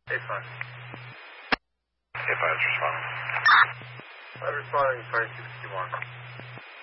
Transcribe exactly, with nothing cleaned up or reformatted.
Hey, fine. Hey, five, responding. I'm responding to twenty-two sixty-one.